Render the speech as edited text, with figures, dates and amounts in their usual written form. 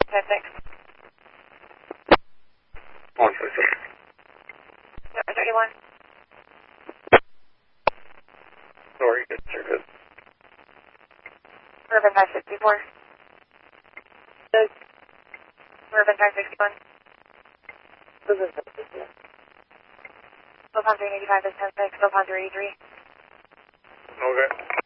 10-6. 166. 31. Sorry, good service. Urban 564. Urban 561. Philpon 385 is 10-6. Philpon 383. Okay.